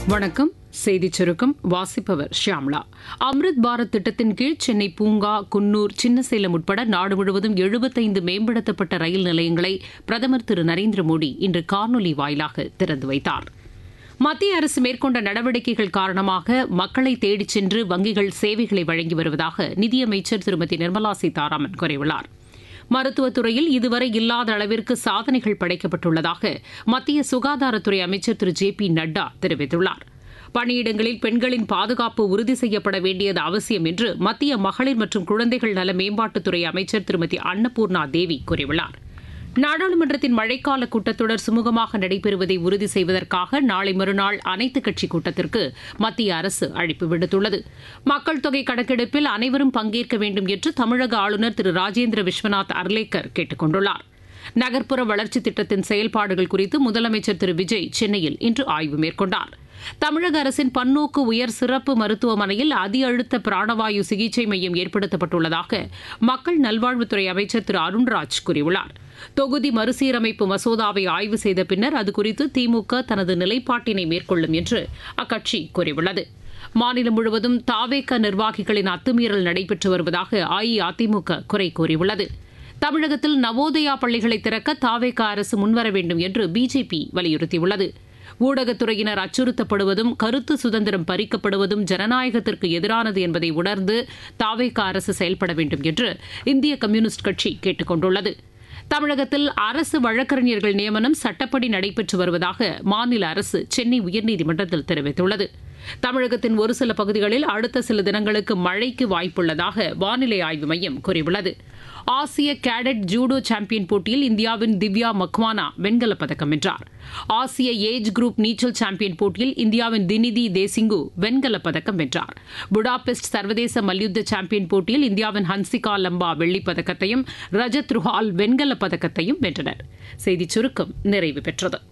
வணக்கம். செய்திச் சுருக்கம் வாசிப்பவர் ஷியாம்லா. அம்ருத் பாரத் திட்டத்தின் கீழ் சென்னை பூங்கா, குன்னூர், சின்னசேலம் உட்பட நாடு முழுவதும் 75 மேம்படுத்தப்பட்ட ரயில் நிலையங்களை பிரதமர் திரு நரேந்திர மோடி இன்று காணொலி வாயிலாக திறந்து வைத்தார். மத்திய அரசு மேற்கொண்ட நடவடிக்கைகள் காரணமாக மக்களை தேடிச் சென்று வங்கிகள் சேவைகளை வழங்கி வருவதாக நிதியமைச்சர் திருமதி நிர்மலா சீதாராமன் கூறியுள்ளார். மருத்துவத்துறையில் இதுவரை இல்லாத அளவிற்கு சாதனைகள் படைக்கப்பட்டுள்ளதாக மத்திய சுகாதாரத்துறை அமைச்சர் திரு ஜே பி நட்டா தெரிவித்துள்ளார். பணியிடங்களில் பெண்களின் பாதுகாப்பு உறுதி செய்யப்பட வேண்டியது அவசியம் என்று மத்திய மகளிர் மற்றும் குழந்தைகள் நல மேம்பாட்டுத்துறை அமைச்சர் திருமதி அன்னபூர்ணா தேவி கூறியுள்ளார். நாடாளுமன்றத்தின் மழைக்கால கூட்டத்தொடர் சுமூகமாக நடைபெறுவதை உறுதி செய்வதற்காக நாளை மறுநாள் அனைத்துக் கட்சி கூட்டத்திற்கு மத்திய அரசு அழைப்பு விடுத்துள்ளது. மக்கள் தொகை கணக்கெடுப்பில் அனைவரும் பங்கேற்க வேண்டும் என்று தமிழக ஆளுநர் திரு ராஜேந்திர விஸ்வநாத் அர்லேக்கர் கேட்டுக் கொண்டுள்ளார். நகர்ப்புற வளர்ச்சித் திட்டத்தின் செயல்பாடுகள் குறித்து முதலமைச்சர் திரு விஜய் சென்னையில் இன்று ஆய்வு மேற்கொண்டார். தமிழக அரசின் பன்னோக்கு உயர் சிறப்பு மருத்துவமனையில் அதி அழுத்த பிராணவாயு சிகிச்சை மையம் ஏற்படுத்தப்பட்டுள்ளதாக மக்கள் நல்வாழ்வுத்துறை அமைச்சர் திரு அருண்ராஜ் கூறியுள்ளார். தொகுதி மறுசீரமைப்பு மசோதாவை ஆய்வு செய்த பின்னர் அதுகுறித்து திமுக தனது நிலைப்பாட்டினை மேற்கொள்ளும் என்று அக்கட்சி கூறியுள்ளது. மாநிலம் முழுவதும் தாவேக நிர்வாகிகளின் அத்துமீறல் நடைபெற்று வருவதாக அஇஅதிமுக குறை கூறியுள்ளது. தமிழகத்தில் நவோதயா பள்ளிகளை திறக்க தாவேக அரசு முன்வர வேண்டும் என்று பிஜேபி வலியுறுத்தியுள்ளது. ஊடகத்துறையினர் அச்சுறுத்தப்படுவதும் கருத்து சுதந்திரம் பறிக்கப்படுவதும் ஜனநாயகத்திற்கு எதிரானது என்பதை உணர்ந்து தாவேக அரசு செயல்பட வேண்டும் என்று இந்திய கம்யூனிஸ்ட் கட்சி கேட்டுக் கொண்டுள்ளது. தமிழகத்தில் அரசு வழக்கறிஞர்கள் நியமனம் சட்டப்படி நடைபெற்று வருவதாக மாநில அரசு சென்னை உயர்நீதிமன்றத்தில் தெரிவித்துள்ளது. தமிழகத்தின் ஒரு சில பகுதிகளில் அடுத்த சில தினங்களுக்கு மழைக்கு வாய்ப்புள்ளதாக வானிலை ஆய்வு மையம் கூறியுள்ளது. ஆசிய கேடட் ஜூடோ சாம்பியன் போட்டியில் இந்தியாவின் திவ்யா மக்வானா வெண்கலப் பதக்கம் வென்றார். ஆசிய ஏஜ் குரூப் நீச்சல் சாம்பியன் போட்டியில் இந்தியாவின் தினிதி தேசிங்கு வெண்கலப் பதக்கம் வென்றார். புடாபெஸ்ட் சர்வதேச மல்யுத்த சாம்பியன் போட்டியில் இந்தியாவின் ஹன்சிகா லம்பா வெள்ளிப் பதக்கத்தையும் ரஜத் ருஹால் வெண்கலப் பதக்கத்தையும் வென்றனர். செய்திச் சுருக்கம் நிறைவு பெற்றது.